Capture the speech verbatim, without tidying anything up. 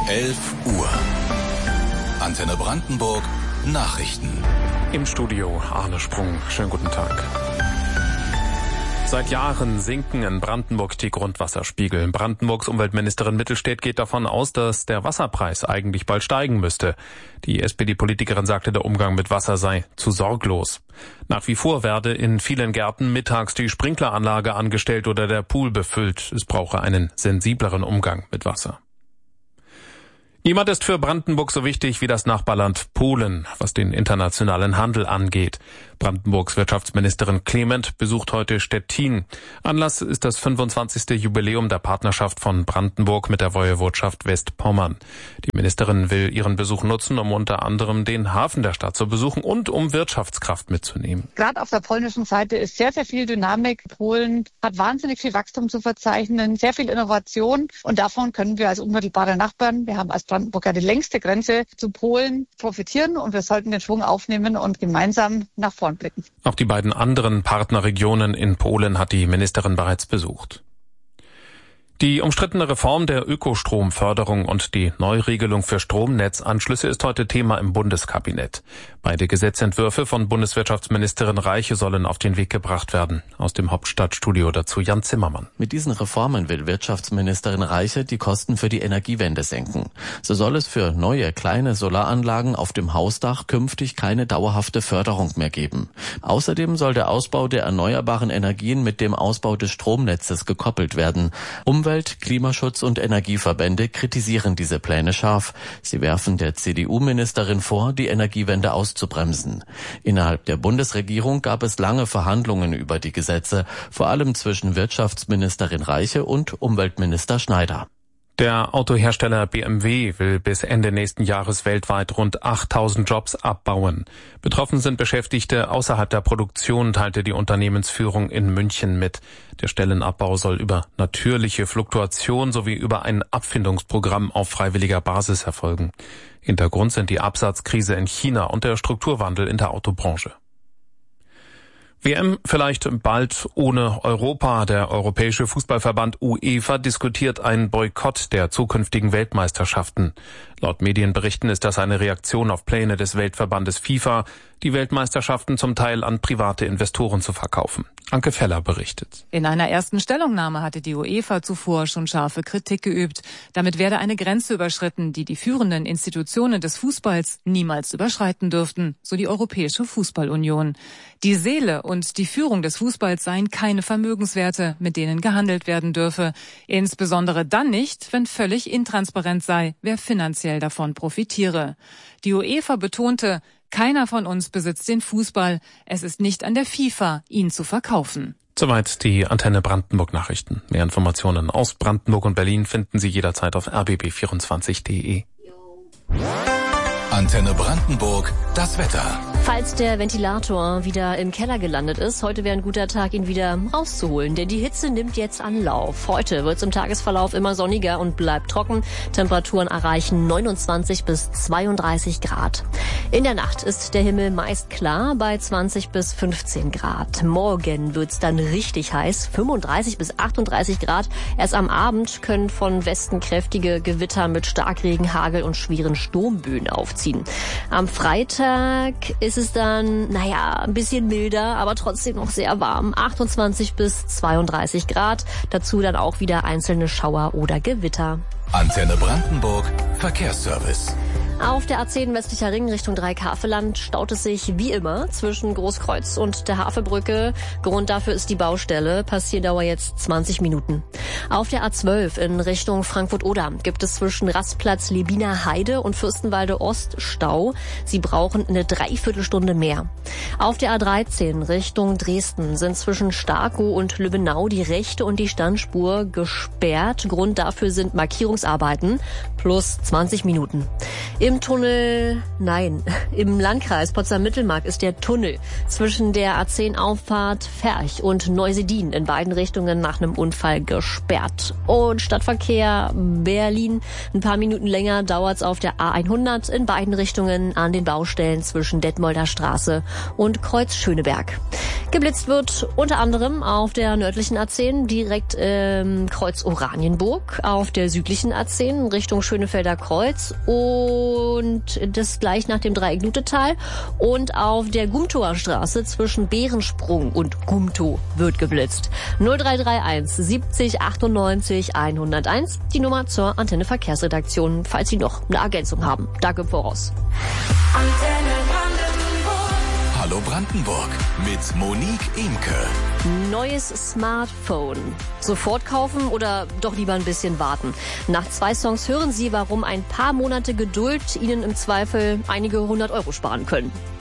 elf Uhr. Antenne Brandenburg Nachrichten. Im Studio Arne Sprung. Schönen guten Tag. Seit Jahren sinken in Brandenburg die Grundwasserspiegel. Brandenburgs Umweltministerin Mittelstädt geht davon aus, dass der Wasserpreis eigentlich bald steigen müsste. Die S P D-Politikerin sagte, der Umgang mit Wasser sei zu sorglos. Nach wie vor werde in vielen Gärten mittags die Sprinkleranlage angestellt oder der Pool befüllt. Es brauche einen sensibleren Umgang mit Wasser. Niemand ist für Brandenburg so wichtig wie das Nachbarland Polen, was den internationalen Handel angeht. Brandenburgs Wirtschaftsministerin Clement besucht heute Stettin. Anlass ist das fünfundzwanzigste Jubiläum der Partnerschaft von Brandenburg mit der Woiwodschaft Westpommern. Die Ministerin will ihren Besuch nutzen, um unter anderem den Hafen der Stadt zu besuchen und um Wirtschaftskraft mitzunehmen. Gerade auf der polnischen Seite ist sehr, sehr viel Dynamik. Polen hat wahnsinnig viel Wachstum zu verzeichnen, sehr viel Innovation und davon können wir als unmittelbare Nachbarn, wir haben als Brandenburg ja die längste Grenze zu Polen, profitieren und wir sollten den Schwung aufnehmen und gemeinsam nach vorn blicken. Auch die beiden anderen Partnerregionen in Polen hat die Ministerin bereits besucht. Die umstrittene Reform der Ökostromförderung und die Neuregelung für Stromnetzanschlüsse ist heute Thema im Bundeskabinett. Beide Gesetzentwürfe von Bundeswirtschaftsministerin Reiche sollen auf den Weg gebracht werden. Aus dem Hauptstadtstudio dazu Jan Zimmermann. Mit diesen Reformen will Wirtschaftsministerin Reiche die Kosten für die Energiewende senken. So soll es für neue kleine Solaranlagen auf dem Hausdach künftig keine dauerhafte Förderung mehr geben. Außerdem soll der Ausbau der erneuerbaren Energien mit dem Ausbau des Stromnetzes gekoppelt werden. Um Umwelt-, Klimaschutz- und Energieverbände kritisieren diese Pläne scharf. Sie werfen der C D U-Ministerin vor, die Energiewende auszubremsen. Innerhalb der Bundesregierung gab es lange Verhandlungen über die Gesetze, vor allem zwischen Wirtschaftsministerin Reiche und Umweltminister Schneider. Der Autohersteller B M W will bis Ende nächsten Jahres weltweit rund achttausend Jobs abbauen. Betroffen sind Beschäftigte außerhalb der Produktion, teilte die Unternehmensführung in München mit. Der Stellenabbau soll über natürliche Fluktuation sowie über ein Abfindungsprogramm auf freiwilliger Basis erfolgen. Hintergrund sind die Absatzkrise in China und der Strukturwandel in der Autobranche. W M vielleicht bald ohne Europa. Der Europäische Fußballverband UEFA diskutiert einen Boykott der zukünftigen Weltmeisterschaften. Laut Medienberichten ist das eine Reaktion auf Pläne des Weltverbandes FIFA, die Weltmeisterschaften zum Teil an private Investoren zu verkaufen. Anke Feller berichtet. In einer ersten Stellungnahme hatte die UEFA zuvor schon scharfe Kritik geübt. Damit werde eine Grenze überschritten, die die führenden Institutionen des Fußballs niemals überschreiten dürften, so die Europäische Fußballunion. Die Seele und die Führung des Fußballs seien keine Vermögenswerte, mit denen gehandelt werden dürfe. Insbesondere dann nicht, wenn völlig intransparent sei, wer finanziell davon profitiere. Die UEFA betonte, keiner von uns besitzt den Fußball. Es ist nicht an der FIFA, ihn zu verkaufen. Soweit die Antenne Brandenburg Nachrichten. Mehr Informationen aus Brandenburg und Berlin finden Sie jederzeit auf r b b vierundzwanzig punkt d e. Antenne Brandenburg, das Wetter. Falls der Ventilator wieder im Keller gelandet ist, heute wäre ein guter Tag, ihn wieder rauszuholen, denn die Hitze nimmt jetzt Anlauf. Heute wird es im Tagesverlauf immer sonniger und bleibt trocken. Temperaturen erreichen neunundzwanzig bis zweiunddreißig Grad. In der Nacht ist der Himmel meist klar bei zwanzig bis fünfzehn Grad. Morgen wird es dann richtig heiß, fünfunddreißig bis achtunddreißig Grad. Erst am Abend können von Westen kräftige Gewitter mit Starkregen, Hagel und schweren Sturmböen aufziehen. Am Freitag ist es dann, naja, ein bisschen milder, aber trotzdem noch sehr warm. achtundzwanzig bis zweiunddreißig Grad. Dazu dann auch wieder einzelne Schauer oder Gewitter. Antenne Brandenburg, Verkehrsservice. Auf der A zehn westlicher Ring Richtung Dreieck-Havelland staut es sich wie immer zwischen Großkreuz und der Havelbrücke. Grund dafür ist die Baustelle. Passierdauer jetzt zwanzig Minuten. Auf der A zwölf in Richtung Frankfurt-Oder gibt es zwischen Rastplatz Lebiner Heide und Fürstenwalde Ost Stau. Sie brauchen eine Dreiviertelstunde mehr. Auf der A dreizehn Richtung Dresden sind zwischen Starkow und Lübbenau die rechte und die Standspur gesperrt. Grund dafür sind Markierungsarbeiten plus zwanzig Minuten. Im Tunnel, nein, im Landkreis Potsdam-Mittelmark ist der Tunnel zwischen der A zehn Auffahrt Ferch und Neusedin in beiden Richtungen nach einem Unfall gesperrt. Und Stadtverkehr Berlin, ein paar Minuten länger dauert's auf der A hundert in beiden Richtungen an den Baustellen zwischen Detmolder Straße und Kreuz Schöneberg. Geblitzt wird unter anderem auf der nördlichen A zehn direkt ähm, Kreuz Oranienburg, auf der südlichen A zehn Richtung Schönefelder Kreuz und das gleich nach dem Dreieck Lutetal und auf der Gumtower Straße zwischen Bärensprung und Gumtow wird geblitzt. null drei drei eins siebzig achtundneunzig hunderteins, die Nummer zur Antenne Verkehrsredaktion, falls Sie noch eine Ergänzung haben. Danke im Voraus. Hallo Brandenburg mit Monique Imke. Neues Smartphone. Sofort kaufen oder doch lieber ein bisschen warten? Nach zwei Songs hören Sie, warum ein paar Monate Geduld Ihnen im Zweifel einige hundert Euro sparen können.